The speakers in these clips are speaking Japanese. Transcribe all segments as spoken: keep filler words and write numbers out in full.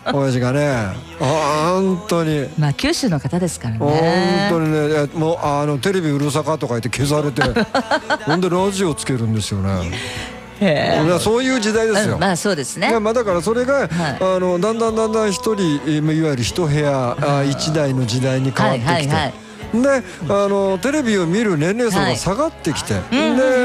親父がね、本当に。 まあ九州の方ですからね。 本当にね、もうあのテレビうるさかとか言って消されて、ほんでラジオつけるんですよね。そういう時代ですよ。 まあそうですね。 まあだからそれが、はい、あのだんだんだんだん一人いわゆる一部屋一台の時代に変わってきて。であのテレビを見る年齢層が下がってきて、はい、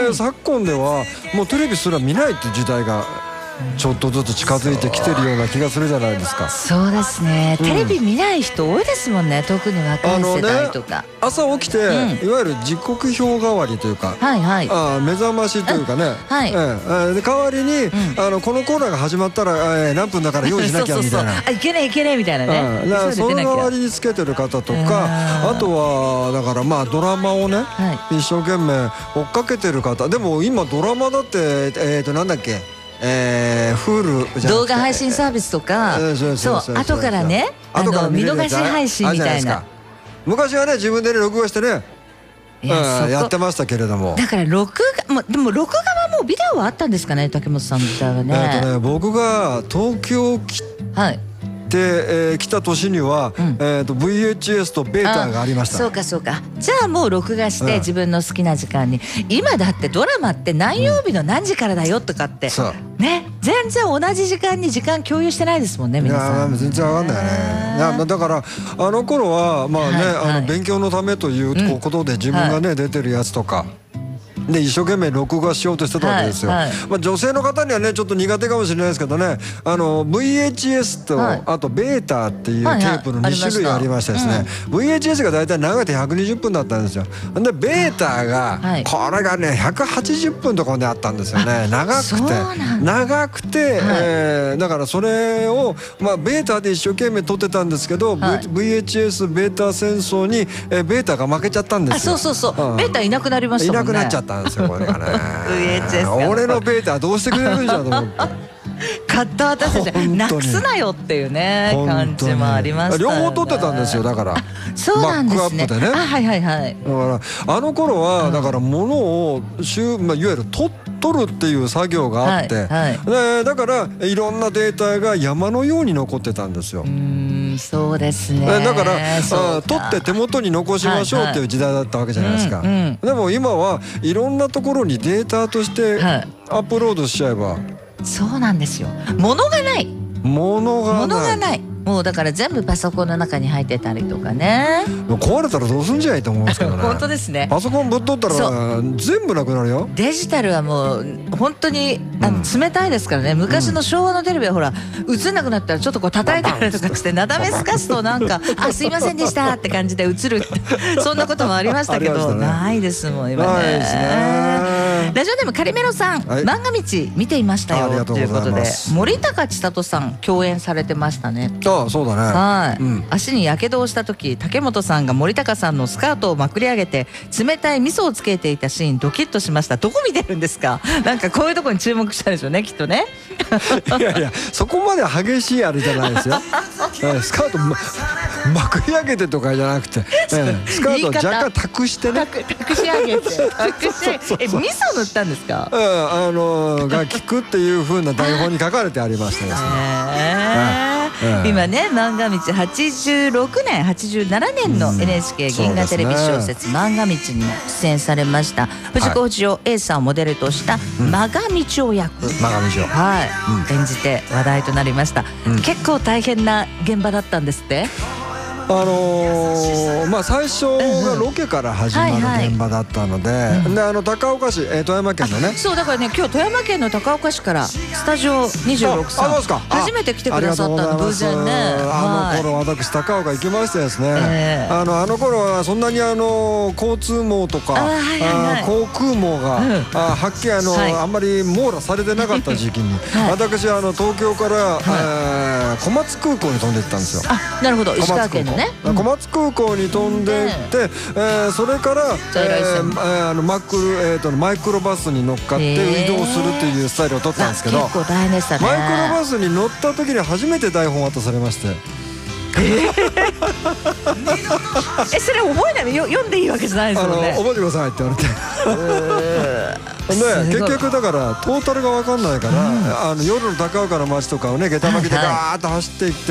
で昨今ではもうテレビすら見ないっていう時代がちょっとずつ近づいてきてるような気がするじゃないですか。 そうですね、うん、テレビ見ない人多いですもんね、特に若い世代とか、ね、 朝起きて、うん、いわゆる時刻表代わりというか、はいはい、あ目覚ましというかね、はい、ええ、で代わりに、うん、あのこのコーナーが始まったら、えー、何分だから用意しなきゃみたいなそうそうそう、あいけねえいけねえみたいなね、うん、だからその代わりにつけてる方とか、あとはだからまあドラマをね、はい、一生懸命追っかけてる方、でも今ドラマだってえっとなんだっけ、えー、フールじゃ動画配信サービスとか、そう後からね、あの見逃し配信みたいな。 昔はね自分で録画してねやってましたけれども、 だから録画もでも録画はもうビデオはあったんですかね、竹本さんの時代はね。 えっとね僕が東京来てえー、来た年には、うん、えーと ブイエイチエス とベータがありました。 そうかそうか。じゃあもう録画して自分の好きな時間に、うん、今だってドラマって何曜日の何時からだよとかって、うん、ね全然同じ時間に時間共有してないですもんね皆さん。 いや全然わかんないね。いやだからあの頃はまあね、はいはい、あの勉強のためということで自分がね、うん、出てるやつとか。で一生懸命録画しようとしてたわけですよ、はいはい、まあ、女性の方にはねちょっと苦手かもしれないですけどね、あの ブイエイチエス と、はい、あとベータっていうテープのに種類ありましてですね、うん、ブイエイチエス が大体長くてひゃくにじゅっぷんだったんですよ。でベータが、はい、これがねひゃくはちじゅっぷんとかであったんですよね。長くて長くて、はい、えー、だからそれを、まあ、ベータで一生懸命撮ってたんですけど、はい、ブイエイチエス ベータ戦争に、えー、ベータが負けちゃったんですよ。 あそうそうそう、うん、ベータいなくなりましたもんね。 いなくなっちゃったんですよこれがね俺のベータどうしてくれるんじゃと思って買った私たちなくすなよっていうね感じもありましたよね。 両方取ってたんですよだからそうなんですね。 バックアップでね。 あはいはいはい。 だからあの頃はだから物をしゅ、まあ、いわゆる取取るっていう作業があって、はいはい、でだからいろんなデータが山のように残ってたんですよ。 うんそうですね。 だからあ取って手元に残しましょうっていう時代だったわけじゃないですか、はいはい、うんうん、でも今はいろんなところにデータとしてアップロードしちゃえば、はい、 そうなんですよ。物がない物がない物がないもうだから全部パソコンの中に入ってたりとかね。 壊れたらどうすんじゃいと思うんですけどね本当ですね。 パソコンぶっ取ったら全部なくなるよ。 デジタルはもう本当にあの冷たいですからね。昔の昭和のテレビはほら映んなくなったらちょっとこう叩いたりとかしてなだめすかすとなんか「あすいませんでした」って感じで映るそんなこともありましたけどないですもん今ね。 ないですね。 ラジオネームカリメロさん、漫画道見ていましたよということで、森高千里さん共演されてましたね。 ああそうだね。 はい、うん、足にやけどをした時竹本さんが森高さんのスカートをまくり上げて冷たい味噌をつけていたシーンドキッとしました。どこ見てるんですか。なんかこういうところに注目したんでしょうねきっとねいやいやそこまで激しいあれじゃないですよスカート ま, まくり上げてとかじゃなくて、ええ、スカートを若干託してね託し上げて託し上げてえ味噌塗ったんですか。 うんあのが効くっていう風な台本に書かれてありましたですね。 えー、今ね漫画道はちじゅうろくねんはちじゅうななねんの エヌエイチケー 銀河テレビ小説漫画道に出演されました藤子不二雄 A さんをモデルとしたマガミチョ役、 マガミチョはい、うん、演じて話題となりました、うん、結構大変な現場だったんですって。 あのー、まあ最初がロケから始まる現場だったので、であの高岡市、えー、富山県のねそうだからね今日富山県の高岡市からスタジオにじゅうろくさん初めて来てくださったの偶然ね。 あの頃私高岡行きましてですね、えー、あのあの頃はそんなにあの交通網とか航空網が、うん、あはっきりあの、はい、あんまり網羅されてなかった時期に、はい、私あの東京から、はいえー、小松空港に飛んでいったんですよ。 あなるほど石川県のね小松空港に飛んでいって、うんえー、それから、えー、あのマックル、えー、とマイクロバスに乗っかって移動するっていうスタイルを取ったんですけど、 結構大変でしたね。 マイクロバスに乗った時に初めて台本渡されましてええそれ覚えないの読んでいいわけじゃないですよね。 あの覚えてくださいって言われてで結局だからトータルが分かんないから、うん、あの夜の高岡の街とかをね下駄巻きでガーッと走っていって